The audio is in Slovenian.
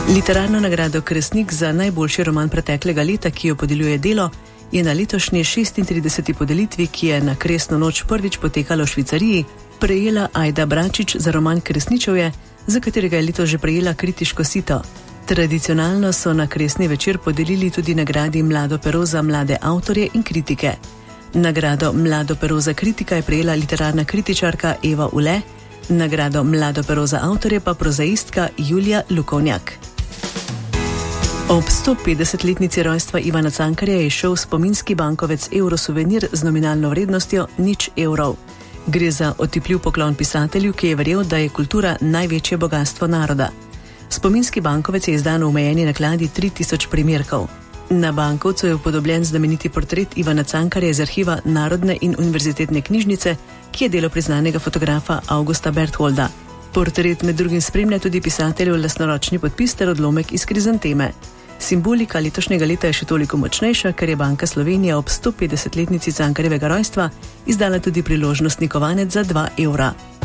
Literarno nagrado Kresnik za najboljši roman preteklega leta, ki jo podeljuje Delo, je na letošnji 36. podelitvi, ki je na Kresno noč prvič potekala v Švicariji, prejela Ajda Bračič za roman Kresničevje, za katerega je letos že prejela kritiško sito. Tradicionalno so na Kresni večer podelili tudi nagradi Mlado pero za mlade avtorje in kritike. Nagrado Mlado pero za kritika je prejela literarna kritičarka Eva Ule, nagrado Mlado pero za avtorje pa prozaistka Julija Lukovnjak. Ob 150-letnici rojstva Ivana Cankarja je šel spominski bankovec Eurosuvenir z nominalno vrednostjo 0 evrov. Gre za otipljiv poklon pisatelju, ki je verjel, da je kultura največje bogastvo naroda. Spominski bankovec je izdan v omejeni nakladi 3000 primerkov. Na bankovcu je upodobljen znameniti portret Ivana Cankarja iz arhiva Narodne in univerzitetne knjižnice, ki je delo priznanega fotografa Augusta Bertholda. Portret med drugim spremlja tudi pisateljev lastnoročni podpis ter odlomek iz krizanteme. Simbolika letošnjega leta je še toliko močnejša, ker je Banka Slovenije ob 150-letnici Cankarjevega rojstva izdala tudi priložnostni kovanec za 2 evra.